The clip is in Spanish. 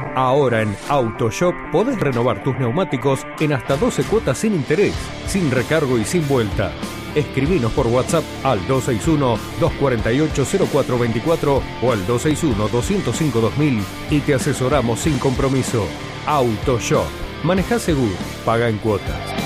Ahora en AutoShop podés renovar tus neumáticos en hasta 12 cuotas sin interés, sin recargo y sin vuelta. Escribinos por WhatsApp al 261-248-0424 o al 261-205-2000 y te asesoramos sin compromiso. AutoShop. Manejá seguro, paga en cuotas.